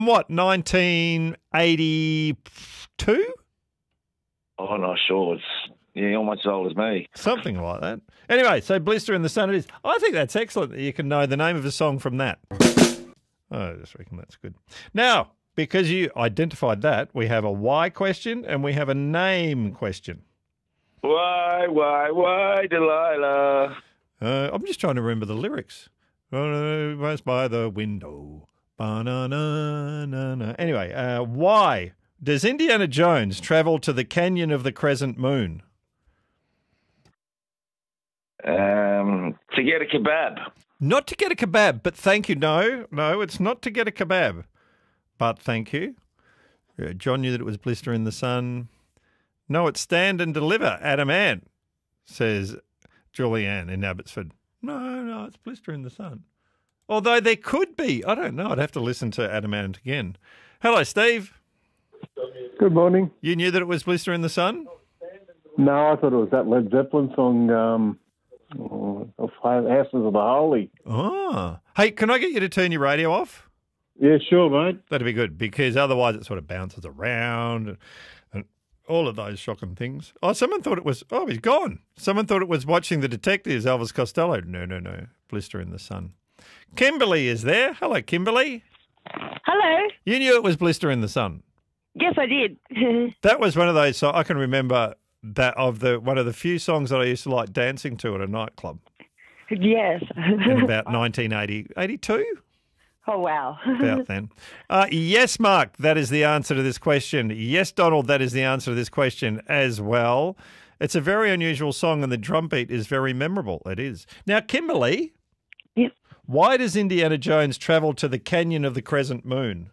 What, 1982? Oh, I'm not sure. It's almost as old as me. Something like that. Anyway, so Blister in the Sun it is. I think that's excellent that you can know the name of a song from that. I just reckon that's good. Now, because you identified that, we have a why question and we have a name question. Why, Delilah? I'm just trying to remember the lyrics. Was by the window. Ba-na-na-na-na. Anyway, why does Indiana Jones travel to the Canyon of the Crescent Moon? To get a kebab. Not to get a kebab, but thank you. No, it's not to get a kebab, but thank you. John knew that it was Blister in the Sun. No, it's Stand and Deliver, Adam Ann, says Julianne in Abbotsford. No, it's Blister in the Sun. Although there could be. I don't know. I'd have to listen to Adam Ann again. Hello, Steve. Good morning. You knew that it was Blister in the Sun? No, I thought it was that Led Zeppelin song, Houses of the Holy. Oh. Hey, can I get you to turn your radio off? Yeah, sure, mate. That'd be good, because otherwise it sort of bounces around and all of those shocking things. Oh, someone thought it was, he's gone. Someone thought it was Watching the Detectives, Elvis Costello. No. Blister in the Sun. Kimberly is there. Hello, Kimberly. Hello. You knew it was Blister in the Sun. Yes, I did. That was one of those songs I can remember that one of the few songs that I used to like dancing to at a nightclub. Yes. In about 1982. Oh, wow. About then. Yes, Mark, that is the answer to this question. Yes, Donald, that is the answer to this question as well. It's a very unusual song and the drum beat is very memorable. It is. Now, Kimberly. Yep. Why does Indiana Jones travel to the Canyon of the Crescent Moon?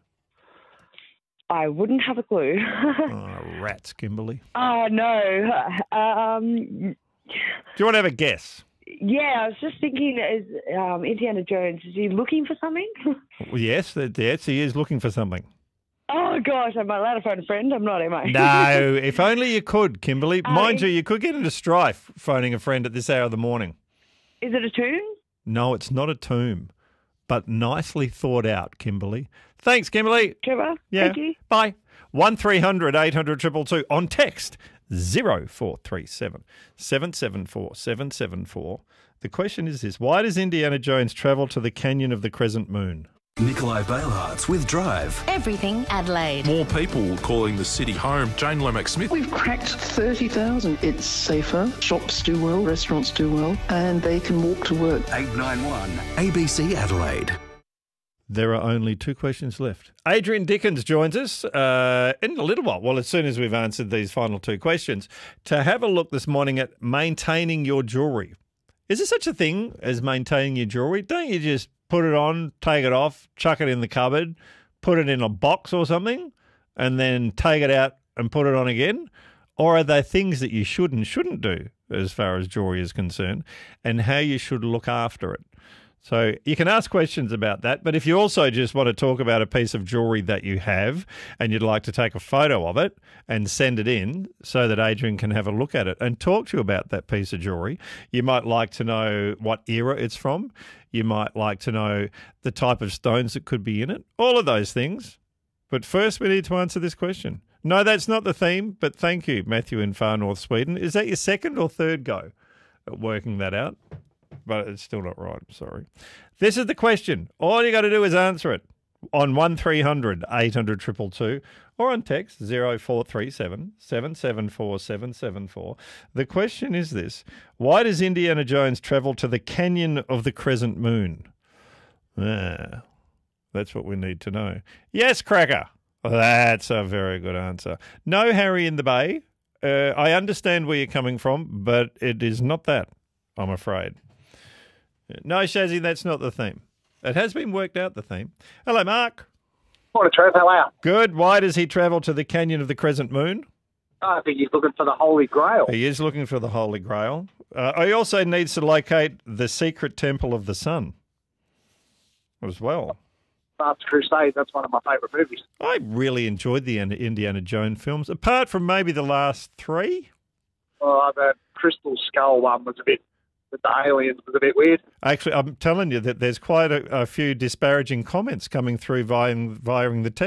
I wouldn't have a clue. Rats, Kimberly. Oh, no. Do you want to have a guess? Yeah, I was just thinking, is Indiana Jones, is he looking for something? Well, yes, he is looking for something. Oh, gosh, am I allowed to phone a friend? I'm not, am I? No, if only you could, Kimberly. Mind you could get into strife phoning a friend at this hour of the morning. Is it a tomb? No, it's not a tomb, but nicely thought out, Kimberly. Thanks, Kimberly. Trevor, yeah. Thank you. Bye. 1300 800 222 on text 0437 774 774. The question is this: why does Indiana Jones travel to the Canyon of the Crescent Moon? Nikolai Bailhartz with Drive. Everything Adelaide. More people calling the city home. Jane Lomax-Smith. We've cracked 30,000. It's safer. Shops do well, restaurants do well, and they can walk to work. 891 ABC Adelaide. There are only two questions left. Adrian Dickens joins us in a little while, well, as soon as we've answered these final two questions, to have a look this morning at maintaining your jewellery. Is there such a thing as maintaining your jewellery? Don't you just put it on, take it off, chuck it in the cupboard, put it in a box or something, and then take it out and put it on again? Or are there things that you should and shouldn't do as far as jewellery is concerned, and how you should look after it? So you can ask questions about that, but if you also just want to talk about a piece of jewellery that you have and you'd like to take a photo of it and send it in so that Adrian can have a look at it and talk to you about that piece of jewellery, you might like to know what era it's from. You might like to know the type of stones that could be in it, all of those things. But first we need to answer this question. No, that's not the theme, but thank you, Matthew in Far North Sweden. Is that your second or third go at working that out? But it's still not right. I'm sorry. This is the question. All you got to do is answer it on 1300 800 222 or on text 0437 774 774. The question is this: why does Indiana Jones travel to the Canyon of the Crescent Moon? That's what we need to know. Yes, Cracker. That's a very good answer. No Harry in the Bay. I understand where you're coming from, but it is not that, I'm afraid. No, Shazzy, that's not the theme. It has been worked out, the theme. Hello, Mark. Morning, Trev. How are you? Good. Why does he travel to the Canyon of the Crescent Moon? I think he's looking for the Holy Grail. He is looking for the Holy Grail. He also needs to locate the secret Temple of the Sun as well. Last Crusade, that's one of my favourite movies. I really enjoyed the Indiana Jones films, apart from maybe the last three. Well, the Crystal Skull one was a bit with the aliens was a bit weird. Actually, I'm telling you that there's quite a few disparaging comments coming through via the text.